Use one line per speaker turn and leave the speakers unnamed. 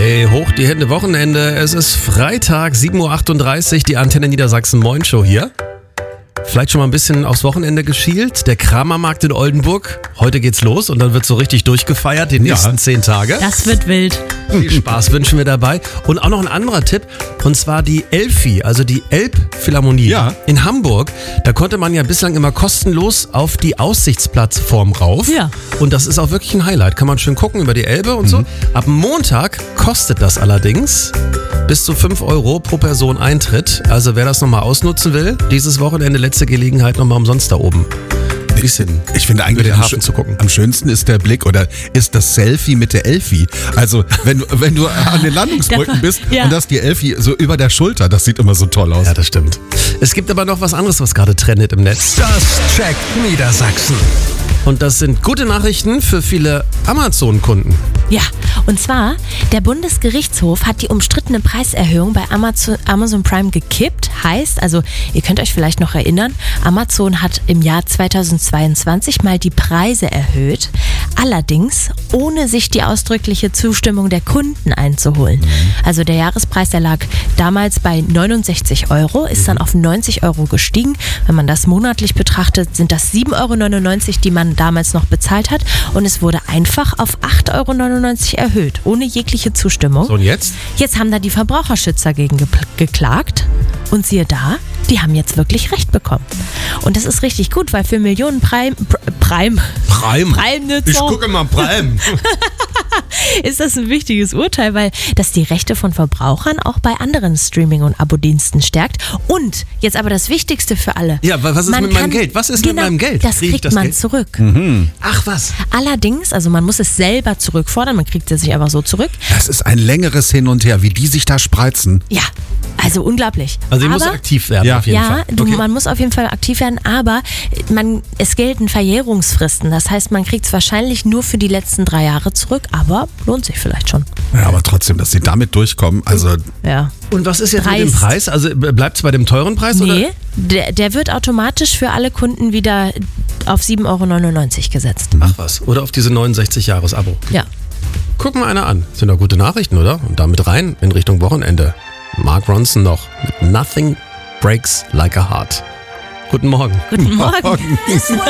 Hey, hoch die Hände, Wochenende. Es ist Freitag, 7.38 Uhr, die Antenne Niedersachsen Moin Show hier. Vielleicht schon mal ein bisschen aufs Wochenende geschielt. Der Kramermarkt in Oldenburg. Heute geht's los und dann wird so richtig durchgefeiert, die nächsten 10 Tage.
Das wird wild.
Viel Spaß wünschen wir dabei. Und auch noch ein anderer Tipp, und zwar die Elfi, also die Elbphilharmonie in Hamburg. Da konnte man ja bislang immer kostenlos auf die Aussichtsplattform rauf.
Ja.
Und das ist auch wirklich ein Highlight. Kann man schön gucken über die Elbe und so. Ab Montag kostet das allerdings bis zu 5 Euro pro Person Eintritt. Also wer das nochmal ausnutzen will, dieses Wochenende letzte Gelegenheit nochmal umsonst da oben.
Ich finde eigentlich am schönsten ist der Blick oder ist das Selfie mit der Elfi. Also wenn du an den Landungsbrücken bist und das die Elfi so über der Schulter, das sieht immer so toll aus.
Ja, das stimmt. Es gibt aber noch was anderes, was gerade trendet im Netz.
Das checkt Niedersachsen.
Und das sind gute Nachrichten für viele Amazon-Kunden.
Ja, und zwar, der Bundesgerichtshof hat die umstrittene Preiserhöhung bei Amazon Prime gekippt. Heißt, also ihr könnt euch vielleicht noch erinnern, Amazon hat im Jahr 2022 mal die Preise erhöht. Allerdings ohne sich die ausdrückliche Zustimmung der Kunden einzuholen. Also der Jahrespreis, der lag damals bei 69 Euro, ist dann auf 90 Euro gestiegen. Wenn man das monatlich betrachtet, sind das 7,99 Euro, die man damals noch bezahlt hat. Und es wurde einfach auf 8,99 Euro erhöht, ohne jegliche Zustimmung.
So, und jetzt?
Jetzt haben da die Verbraucherschützer gegen geklagt. Und siehe da, die haben jetzt wirklich Recht bekommen. Und das ist richtig gut, weil für Millionen Prime-Nutzer
Ich gucke mal Prime.
ist das ein wichtiges Urteil, weil das die Rechte von Verbrauchern auch bei anderen Streaming- und Abo-Diensten stärkt. Und jetzt aber das Wichtigste für alle.
Ja, was ist mit meinem Geld? Was ist mit meinem Geld?
Das kriegt man zurück.
Ach was.
Allerdings, also man muss es selber zurückfordern, man kriegt es sich einfach so zurück.
Das ist ein längeres Hin und Her, wie die sich da spreizen.
Ja, also unglaublich.
Also ich muss aktiv werden auf jeden Fall.
Man muss auf jeden Fall aktiv werden, aber es gelten Verjährungsfristen. Das heißt, man kriegt es wahrscheinlich nur für die letzten 3 Jahre zurück, aber lohnt sich vielleicht schon.
Ja, aber trotzdem, dass sie damit durchkommen, also...
Ja.
Und was ist jetzt mit dem Preis? Also bleibt es bei dem teuren Preis?
Nee,
oder?
Der wird automatisch für alle Kunden wieder auf 7,99 Euro gesetzt.
Ach was. Oder auf diese 69-Jahres-Abo.
Ja.
Guck mal einer an. Sind doch gute Nachrichten, oder? Und damit rein in Richtung Wochenende. Mark Ronson noch mit Nothing Breaks Like a Heart. Guten Morgen.
Guten Morgen.